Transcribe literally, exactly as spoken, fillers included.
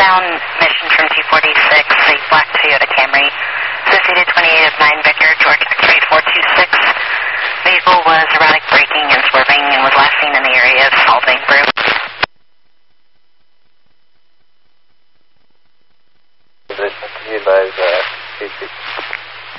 down mission from two forty-six, a black Toyota Camry, associated twenty-eight of nine Victor, Georgia X-ray four two six. Vehicle was erratic braking and swerving and was last seen in the area of Spalding Brew.